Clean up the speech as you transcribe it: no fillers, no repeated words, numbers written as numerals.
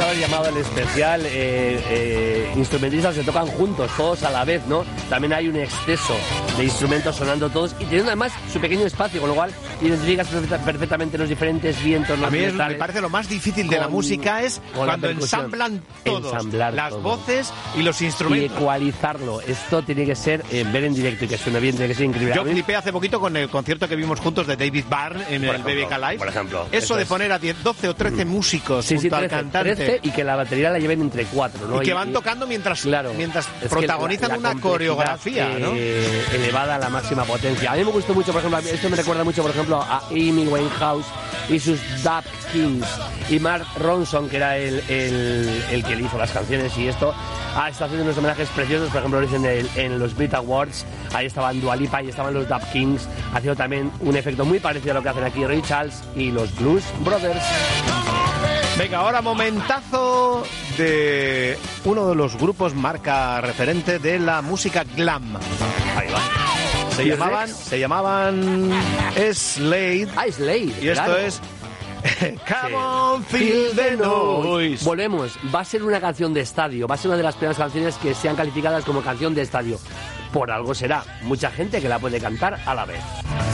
has llamado el especial, instrumentistas se tocan juntos, todos a la vez, ¿no? También hay un exceso de instrumentos sonando todos y teniendo además su pequeño espacio, con lo cual identificas perfectamente los diferentes vientos. A mí me parece lo más difícil de la música es cuando ensamblan todos, las voces y los instrumentos. Y ecualizarlo. Esto tiene que ser ver en directo y que suene bien, tiene que ser increíble. Yo flipé hace poquito con el concierto que vimos juntos de David Byrne en el BBK Live. Por ejemplo. Eso de poner a 12 o 13 músicos junto al cantante. 13 y que la batería la lleven entre 4, ¿no? Y que van tocando mientras protagonizan una coreografía, ¿no? Elevada a la máxima potencia. A mí me gustó mucho, por ejemplo, esto me recuerda mucho, por ejemplo, a Amy Winehouse y sus Dub Kings. Y Mark Ronson, que era el que le hizo las canciones y esto, está haciendo unos homenajes preciosos. Por ejemplo, lo dicen en los Brit Awards. Ahí estaban Dua Lipa y estaban los Dub Kings, haciendo también un efecto muy parecido a lo que hacen aquí Ray Charles y los Blues Brothers. Venga, ahora momentazo de uno de los grupos marca referente de la música glam. Ahí va. Se llamaban Slade. Slade. Y esto es Come on, feel the noise. Volvemos. Va a ser una canción de estadio. Va a ser una de las primeras canciones que sean calificadas como canción de estadio. Por algo será. Mucha gente que la puede cantar a la vez.